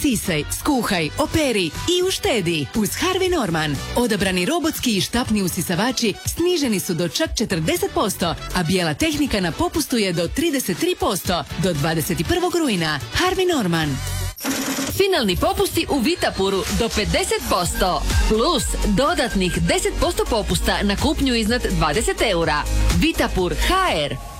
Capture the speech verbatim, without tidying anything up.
Sisaj, skuhaj, operi i uštedi uz Harvey Norman. Odabrani robotski i štapni usisavači sniženi su do čak četrdeset posto, a bijela tehnika na popustu je do trideset tri posto do dvadeset prvog rujna. Harvey Norman. Finalni popusti u Vitapuru do pedeset posto. Plus dodatnih deset posto popusta na kupnju iznad dvadeset eura. Vitapur ha er.